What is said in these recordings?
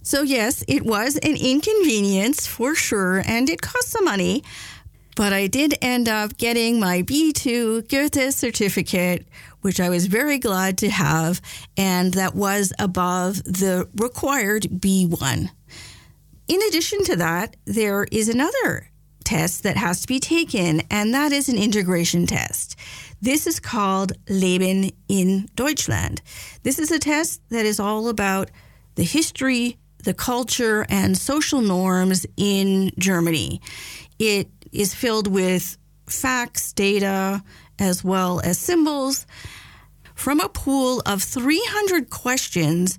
So yes, it was an inconvenience for sure, and it cost some money. But I did end up getting my B2 Goethe certificate, which I was very glad to have, and that was above the required B1. In addition to that, there is another test that has to be taken, and that is an integration test. This is called Leben in Deutschland. This is a test that is all about the history, the culture, and social norms in Germany. It is filled with facts, data, as well as symbols. From a pool of 300 questions,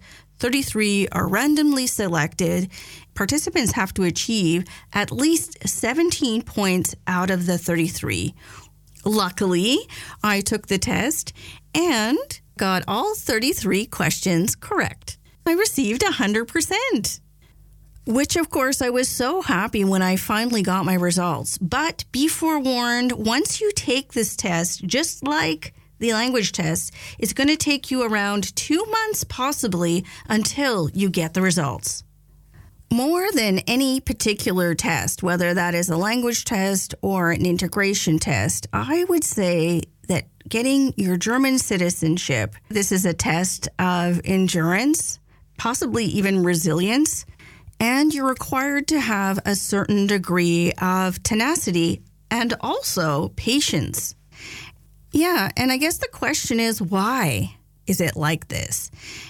33 are randomly selected. Participants have to achieve at least 17 points out of the 33. Luckily, I took the test and got all 33 questions correct. I received 100%, which of course I was so happy when I finally got my results. But be forewarned, once you take this test, just like the language test, it's going to take you around 2 months possibly until you get the results. More than any particular test, whether that is a language test or an integration test, I would say that getting your German citizenship, this is a test of endurance, possibly even resilience, and you're required to have a certain degree of tenacity and also patience. Yeah, and I guess the question is, why is it like this?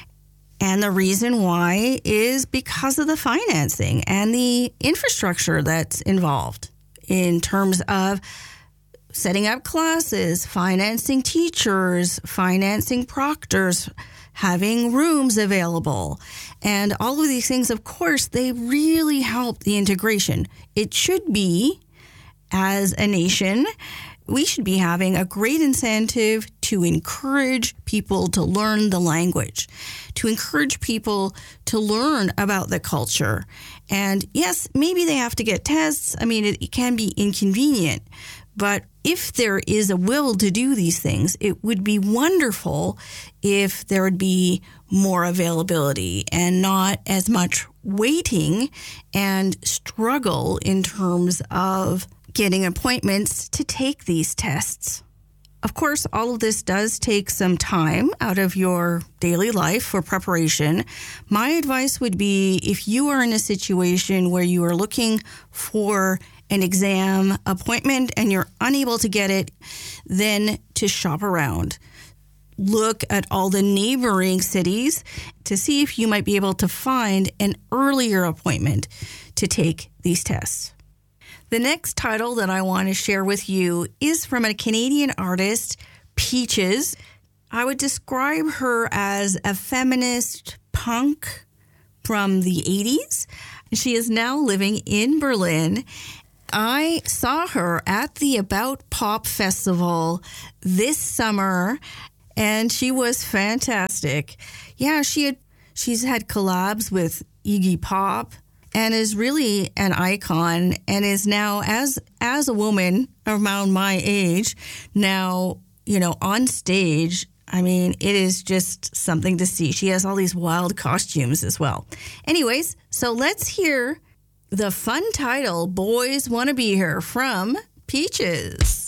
And the reason why is because of the financing and the infrastructure that's involved in terms of setting up classes, financing teachers, financing proctors, having rooms available. And all of these things, of course, they really help the integration. It should be, as a nation, we should be having a great incentive to encourage people to learn the language, to encourage people to learn about the culture. And yes, maybe they have to get tests. I mean, it can be inconvenient. But if there is a will to do these things, it would be wonderful if there would be more availability and not as much waiting and struggle in terms of getting appointments to take these tests. Of course, all of this does take some time out of your daily life for preparation. My advice would be, if you are in a situation where you are looking for an exam appointment and you're unable to get it, then to shop around. Look at all the neighboring cities to see if you might be able to find an earlier appointment to take these tests. The next title that I want to share with you is from a Canadian artist, Peaches. I would describe her as a feminist punk from the 80s. She is now living in Berlin. I saw her at the About Pop Festival this summer, and she was fantastic. Yeah, she's had collabs with Iggy Pop and is really an icon, and is now, as a woman around my age, now, on stage. I mean, it is just something to see. She has all these wild costumes as well. Anyways, so let's hear the fun title, Boys Wanna Be Here, from Peaches.